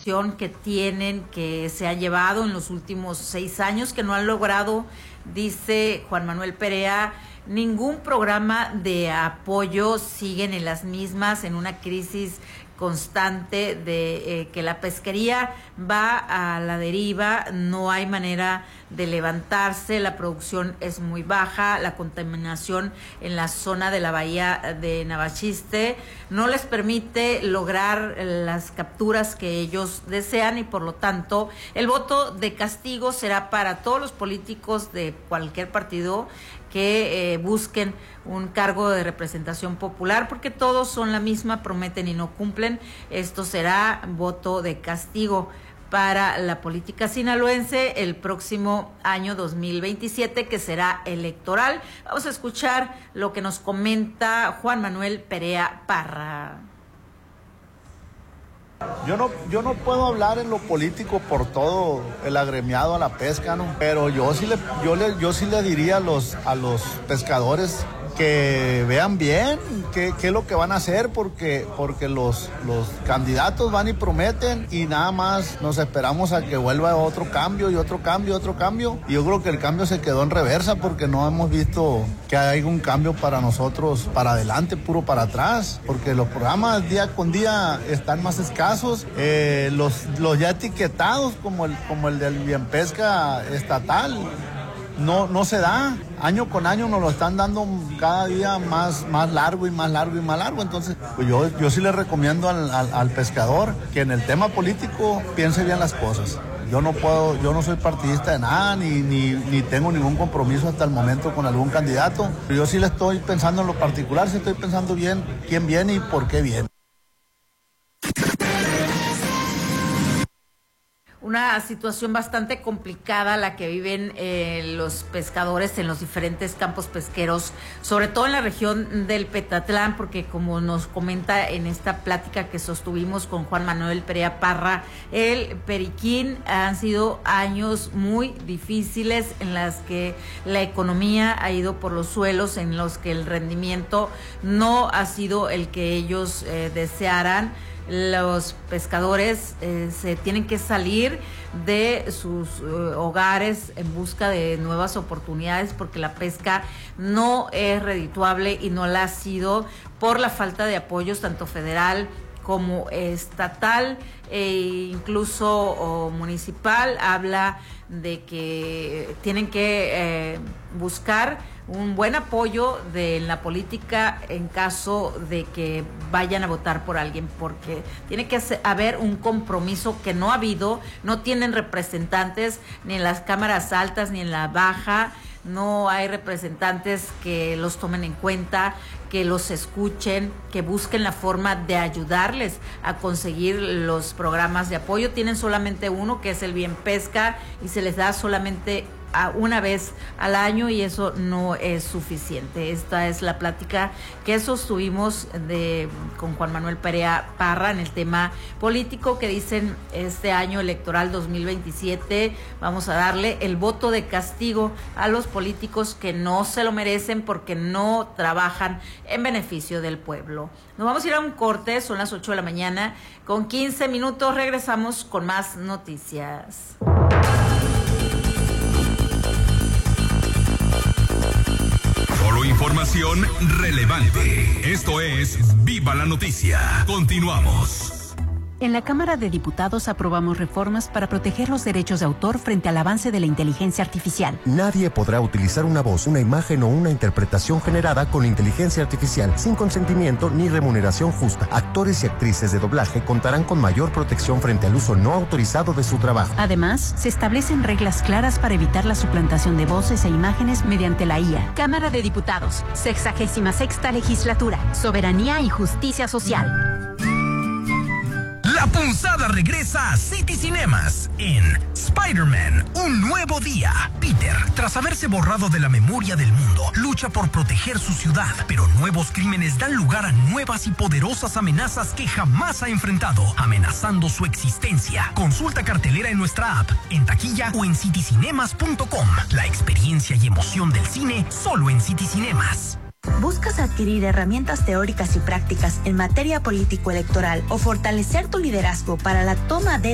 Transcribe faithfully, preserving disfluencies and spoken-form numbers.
que tienen, que se han llevado en los últimos seis años, que no han logrado, dice Juan Manuel Perea, ningún programa de apoyo, siguen en las mismas, en una crisis constante de eh, que la pesquería va a la deriva, no hay manera de levantarse, la producción es muy baja, la contaminación en la zona de la bahía de Navachiste no les permite lograr las capturas que ellos desean y por lo tanto el voto de castigo será para todos los políticos de cualquier partido que eh, busquen un cargo de representación popular, porque todos son la misma, prometen y no cumplen. Esto será voto de castigo para la política sinaloense el próximo año dos mil veintisiete, que será electoral. Vamos a escuchar lo que nos comenta Juan Manuel Perea Parra. Yo no, yo no puedo hablar en lo político por todo el agremiado a la pesca, ¿no? Pero yo sí le, yo le, yo sí le diría a los, a los pescadores que vean bien qué, qué es lo que van a hacer, porque, porque los, los candidatos van y prometen y nada más nos esperamos a que vuelva otro cambio y otro cambio y otro cambio. Y yo creo que el cambio se quedó en reversa porque no hemos visto que hay un cambio para nosotros para adelante, puro para atrás, porque los programas día con día están más escasos, eh, los, los ya etiquetados como el, como el del Bien Pesca estatal, No, no se da, año con año nos lo están dando cada día más, más largo y más largo y más largo. Entonces, pues yo, yo sí le recomiendo al, al, al pescador que en el tema político piense bien las cosas. Yo no puedo, yo no soy partidista de nada, ni, ni, ni tengo ningún compromiso hasta el momento con algún candidato. Pero yo sí le estoy pensando en lo particular, sí estoy pensando bien quién viene y por qué viene. Una situación bastante complicada la que viven eh, los pescadores en los diferentes campos pesqueros, sobre todo en la región del Petatlán, porque como nos comenta en esta plática que sostuvimos con Juan Manuel Perea Parra, el Periquín, han sido años muy difíciles en las que la economía ha ido por los suelos, en los que el rendimiento no ha sido el que ellos eh, desearan. Los pescadores eh, se tienen que salir de sus eh, hogares en busca de nuevas oportunidades porque la pesca no es redituable y no la ha sido por la falta de apoyos tanto federal como estatal e incluso o municipal. Habla de que tienen que eh, buscar un buen apoyo de la política en caso de que vayan a votar por alguien, porque tiene que haber un compromiso que no ha habido, no tienen representantes ni en las cámaras altas ni en la baja, no hay representantes que los tomen en cuenta, que los escuchen, que busquen la forma de ayudarles a conseguir los programas de apoyo. Tienen solamente uno, que es el Bien Pesca, y se les da solamente a una vez al año y eso no es suficiente. Esta es la plática que sostuvimos de, con Juan Manuel Perea Parra en el tema político, que dicen este año electoral dos mil veintisiete vamos a darle el voto de castigo a los políticos que no se lo merecen porque no trabajan en beneficio del pueblo. Nos vamos a ir a un corte, son las ocho de la mañana con quince minutos, regresamos con más noticias. Información relevante. Esto es Viva la Noticia. Continuamos. En la Cámara de Diputados aprobamos reformas para proteger los derechos de autor frente al avance de la inteligencia artificial. Nadie podrá utilizar una voz, una imagen o una interpretación generada con inteligencia artificial sin consentimiento ni remuneración justa. Actores y actrices de doblaje contarán con mayor protección frente al uso no autorizado de su trabajo. Además, se establecen reglas claras para evitar la suplantación de voces e imágenes mediante la I A. Cámara de Diputados, sexagésima sexta legislatura, soberanía y justicia social. La punzada regresa a City Cinemas en Spider-Man, un nuevo día. Peter, tras haberse borrado de la memoria del mundo, lucha por proteger su ciudad, pero nuevos crímenes dan lugar a nuevas y poderosas amenazas que jamás ha enfrentado, amenazando su existencia. Consulta cartelera en nuestra app, en taquilla o en city cinemas punto com. La experiencia y emoción del cine solo en City Cinemas. ¿Buscas adquirir herramientas teóricas y prácticas en materia político-electoral o fortalecer tu liderazgo para la toma de